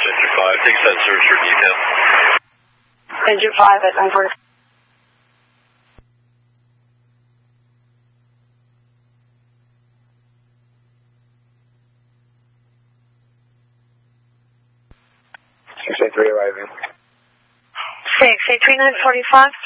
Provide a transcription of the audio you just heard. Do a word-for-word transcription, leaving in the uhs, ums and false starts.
Engine five, take sensors for detail. Engine five at nine forty. six eight three arriving. six eight three nine forty-five.